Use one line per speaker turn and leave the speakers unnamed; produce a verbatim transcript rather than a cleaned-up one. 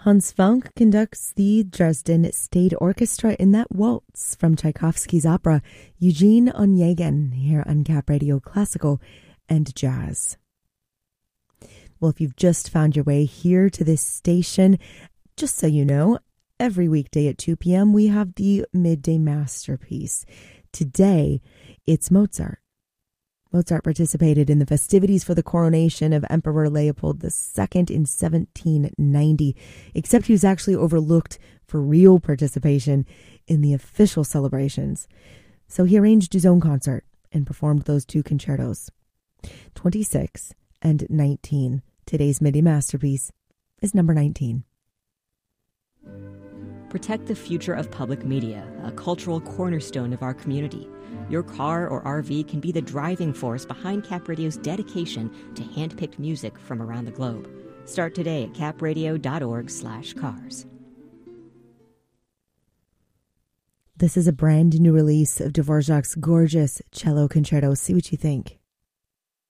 Hans Funk conducts the Dresden State Orchestra in that waltz from Tchaikovsky's opera Eugene Onegin here on Cap Radio Classical and Jazz. Well, if you've just found your way here to this station, just so you know, every weekday at two p.m. we have the Midday Masterpiece. Today, it's Mozart. Mozart participated in the festivities for the coronation of Emperor Leopold the Second in seventeen ninety, except he was actually overlooked for real participation in the official celebrations. So he arranged his own concert and performed those two concertos. twenty-six and nineteen. Today's Midday Masterpiece is number nineteen.
Protect the future of public media, a cultural cornerstone of our community. Your car or R V can be the driving force behind Cap Radio's dedication to hand-picked music from around the globe. Start today at capradio.org slash cars.
This is a brand new release of Dvorak's gorgeous cello concerto. See what you think.